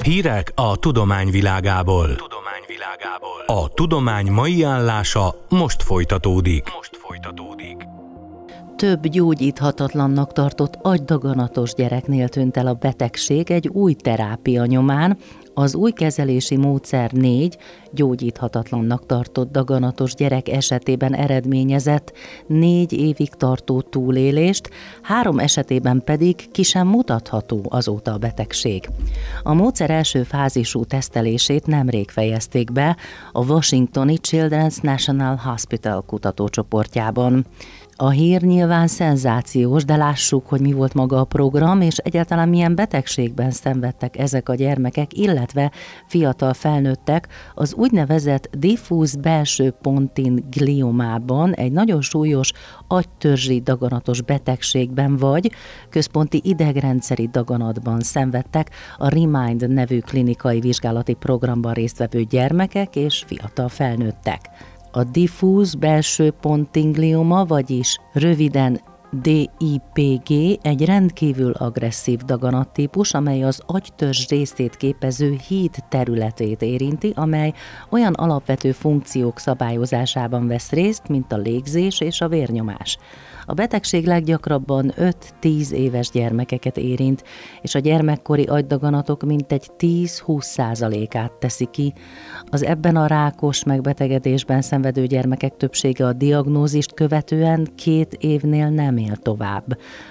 Hírek a tudomány világából. A tudomány mai állása most folytatódik. Több gyógyíthatatlannak tartott agydaganatos gyereknél tűnt el a betegség egy új terápia nyomán. Az új kezelési módszer 4 gyógyíthatatlannak tartott daganatos gyerek esetében eredményezett 4 évig tartó túlélést, 3 esetében pedig ki sem mutatható azóta a betegség. A módszer első fázisú tesztelését nemrég fejezték be a Washingtoni Children's National Hospital kutatócsoportjában. A hír nyilván szenzációs, de lássuk, hogy mi volt maga a program, és egyáltalán milyen betegségben szenvedtek ezek a gyermekek, illetve fiatal felnőttek az úgynevezett diffúz belső pontin gliomában, egy nagyon súlyos agytörzsi daganatos betegségben vagy központi idegrendszeri daganatban szenvedtek a Remind nevű klinikai vizsgálati programban résztvevő gyermekek és fiatal felnőttek. A diffúz belső pontin glioma, vagyis röviden DIPG egy rendkívül agresszív daganattípus, amely az agytörzs részét képező híd területét érinti, amely olyan alapvető funkciók szabályozásában vesz részt, mint a légzés és a vérnyomás. A betegség leggyakrabban 5-10 éves gyermekeket érint, és a gyermekkori agydaganatok mintegy 10-20%-át teszi ki. Az ebben a rákos megbetegedésben szenvedő gyermekek többsége a diagnózist követően 2 évnél nem él tovább.